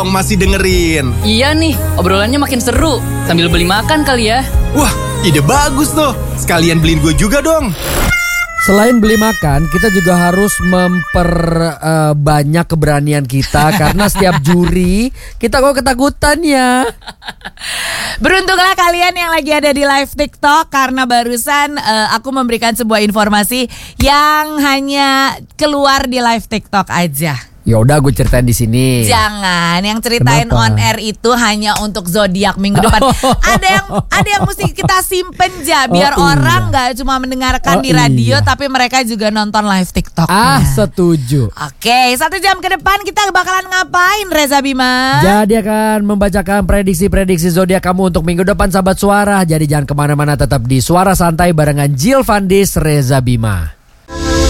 masih dengerin. Iya nih, obrolannya makin seru. Sambil beli makan kali ya. Wah, ide bagus tuh. Sekalian beliin gue juga dong. Selain beli makan, kita juga harus memperbanyak keberanian kita. Karena setiap juri, kita kok ketakutan ya. Beruntunglah kalian yang lagi ada di live TikTok. Karena barusan aku memberikan sebuah informasi yang hanya keluar di live TikTok aja. Ya udah, gue ceritain di sini. Jangan, yang ceritain Kenapa? on air itu hanya untuk zodiak minggu depan. Ada yang mesti kita simpen biar orang nggak cuma mendengarkan di radio, tapi mereka juga nonton live TikTok. Setuju. Oke, 1 jam ke depan kita bakalan ngapain, Reza Bima? Jadi akan membacakan prediksi-prediksi zodiak kamu untuk minggu depan, sahabat Suara. Jadi jangan kemana-mana, tetap di Suara Santai barengan Jill Vandis, Reza Bima.